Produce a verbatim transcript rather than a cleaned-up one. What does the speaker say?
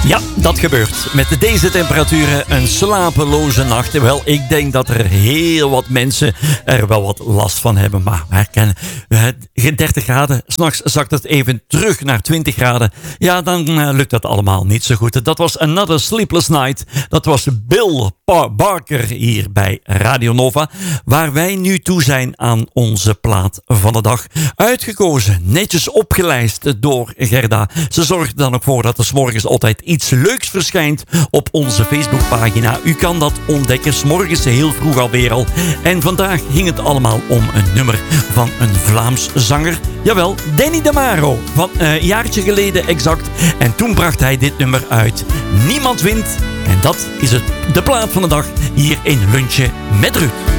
Ja, dat gebeurt. Met deze temperaturen een slapeloze nacht. Wel, ik denk dat er heel wat mensen er wel wat last van hebben. Maar herkennen, dertig graden. S'nachts zakt het even terug naar twintig graden. Ja, dan uh, lukt dat allemaal niet zo goed. Dat was Another Sleepless Night. Dat was Bill Barker hier bij Radio Nova. Waar wij nu toe zijn aan onze plaat van de dag. Uitgekozen, netjes opgelijst door Gerda. Ze zorgt er dan ook voor dat er 's morgens altijd iets leuks verschijnt op onze Facebookpagina. U kan dat ontdekken, 's morgens heel vroeg alweer al. En vandaag ging het allemaal om een nummer van een Vlaams zanger. Jawel, Danny de Maro. Van uh, een jaartje geleden exact. En toen bracht hij dit nummer uit. Niemand wint. En dat is het, de plaat van de dag hier in Lunchen met Ruud.